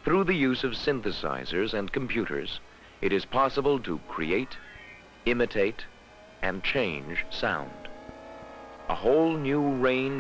Through the use of synthesizers and computers, it is possible to create, imitate, and change sound. A whole new range